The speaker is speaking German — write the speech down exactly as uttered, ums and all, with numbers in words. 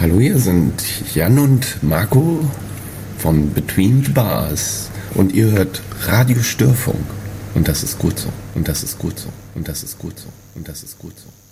Hallo, hier sind Jan und Marco von Between the Bars und ihr hört Radio Störfunk und das ist gut so und das ist gut so und das ist gut so und das ist gut so.